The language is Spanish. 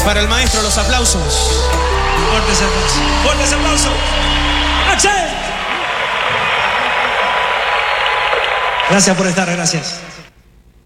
Para el maestro, los aplausos. Fuertes aplausos. Fuertes aplausos. ¡Axel! Gracias por estar, gracias.